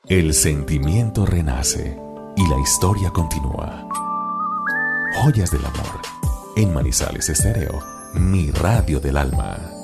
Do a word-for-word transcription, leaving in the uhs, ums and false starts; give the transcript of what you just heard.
El sentimiento renace y la historia continúa. Joyas del amor. En Manizales Estéreo, mi radio del alma.